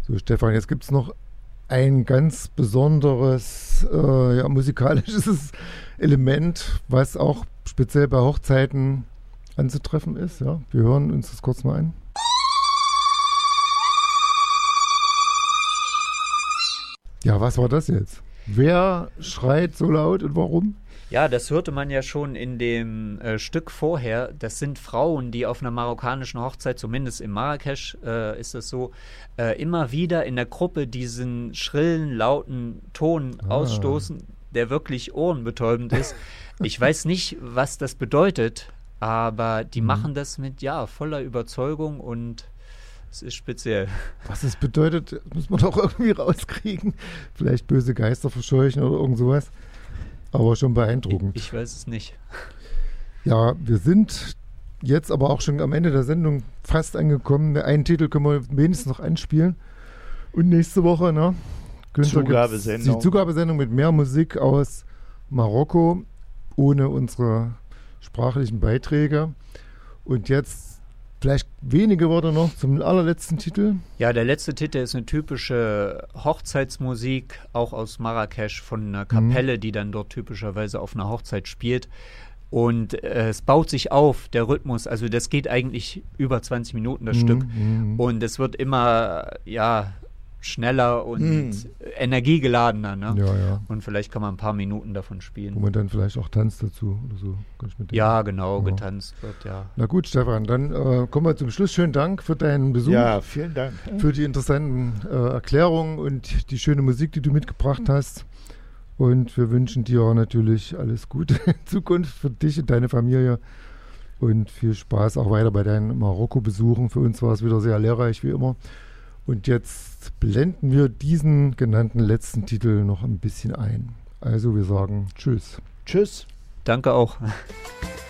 So, Stefan, jetzt gibt es noch ein ganz besonderes musikalisches Element, was auch speziell bei Hochzeiten anzutreffen ist. Ja? Wir hören uns das kurz mal an. Ja, was war das jetzt? Wer schreit so laut und warum? Ja, das hörte man ja schon in dem Stück vorher. Das sind Frauen, die auf einer marokkanischen Hochzeit, zumindest in Marrakesch ist es so, immer wieder in der Gruppe diesen schrillen, lauten Ton ausstoßen, der wirklich ohrenbetäubend ist. Ich weiß nicht, was das bedeutet, aber die machen das mit voller Überzeugung und es ist speziell. Was es bedeutet, muss man doch irgendwie rauskriegen. Vielleicht böse Geister verscheuchen oder irgend sowas. Aber schon beeindruckend. Ich weiß es nicht. Ja, wir sind jetzt aber auch schon am Ende der Sendung fast angekommen. Einen Titel können wir wenigstens noch anspielen. Und nächste Woche, ne? Zugabesendung. Die Zugabesendung mit mehr Musik aus Marokko, ohne unsere sprachlichen Beiträge. Und jetzt vielleicht wenige Worte noch zum allerletzten Titel. Ja, der letzte Titel ist eine typische Hochzeitsmusik, auch aus Marrakesch, von einer Kapelle, die dann dort typischerweise auf einer Hochzeit spielt. Und es baut sich auf, der Rhythmus. Also das geht eigentlich über 20 Minuten, das Stück. Und es wird immer, schneller und energiegeladener. Ne? Ja. Und vielleicht kann man ein paar Minuten davon spielen. Wo man dann vielleicht auch tanzt dazu oder so. Ja, genau, getanzt wird, ja. Na gut, Stefan, dann kommen wir zum Schluss. Schönen Dank für deinen Besuch. Ja, vielen Dank. Für die interessanten Erklärungen und die schöne Musik, die du mitgebracht hast. Und wir wünschen dir natürlich alles Gute in Zukunft für dich und deine Familie. Und viel Spaß auch weiter bei deinen Marokko-Besuchen. Für uns war es wieder sehr lehrreich, wie immer. Und jetzt blenden wir diesen genannten letzten Titel noch ein bisschen ein. Also wir sagen Tschüss. Tschüss. Danke auch.